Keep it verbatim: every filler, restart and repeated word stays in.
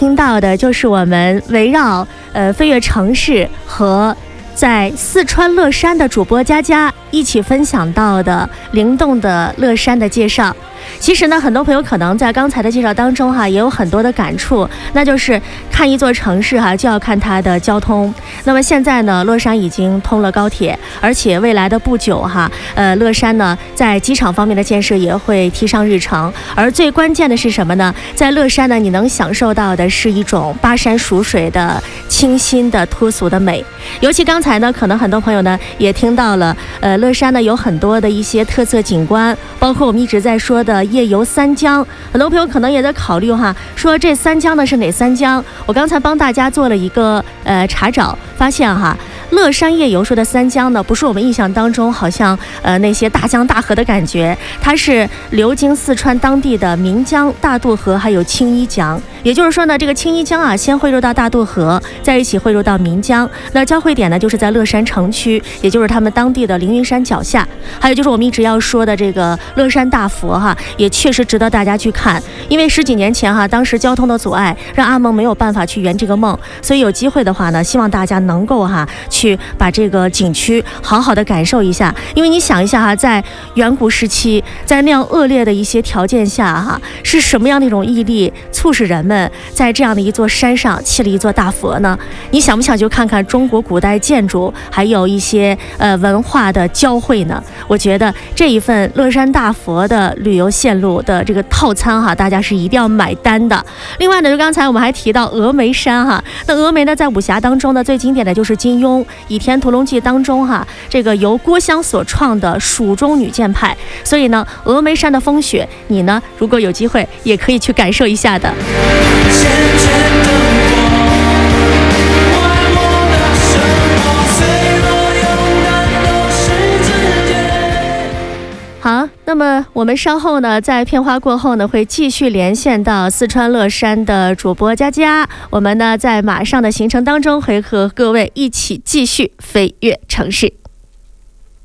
听到的就是我们围绕呃飞跃城市和在四川乐山的主播佳佳一起分享到的灵动的乐山的介绍。其实呢，很多朋友可能在刚才的介绍当中哈，也有很多的感触，那就是看一座城市哈，就要看它的交通。那么现在呢，乐山已经通了高铁，而且未来的不久哈，呃，乐山呢在机场方面的建设也会提上日程。而最关键的是什么呢？在乐山呢，你能享受到的是一种巴山蜀水的清新的脱俗的美。尤其刚才呢，可能很多朋友呢也听到了，呃，乐山呢有很多的一些特色景观，包括我们一直在说的夜游三江，很多朋友可能也在考虑哈，说这三江呢是哪三江？我刚才帮大家做了一个呃查找，发现哈，乐山夜游说的三江呢，不是我们印象当中好像呃那些大江大河的感觉，它是流经四川当地的岷江、大渡河还有青衣江。也就是说呢，这个青衣江啊，先汇入到大渡河，在一起汇入到岷江。那交汇点呢，就是在乐山城区，也就是他们当地的凌云山脚下。还有就是我们一直要说的这个乐山大佛哈，也确实值得大家去看。因为十几年前哈，当时交通的阻碍让阿蒙没有办法去圆这个梦，所以有机会的话呢，希望大家能够哈去把这个景区好好的感受一下。因为你想一下哈，在远古时期，在那样恶劣的一些条件下哈，是什么样的一种毅力促使人们在这样的一座山上砌了一座大佛呢？你想不想就看看中国古代建筑还有一些呃文化的交汇呢？我觉得这一份乐山大佛的旅游线路的这个套餐哈，大家是一定要买单的。另外呢，就刚才我们还提到峨眉山哈，那峨眉呢在武侠当中呢最经典的就是金庸《倚天屠龙记》当中哈，这个由郭襄所创的蜀中女剑派，所以呢峨眉山的风雪，你呢如果有机会也可以去感受一下的。 浅浅的我，爱我的生活，脆弱勇敢都是自己。 好，那么我们稍后呢，在片花过后呢，会继续连线到四川乐山的主播佳佳。我们呢，在马上的行程当中，会和各位一起继续飞跃城市。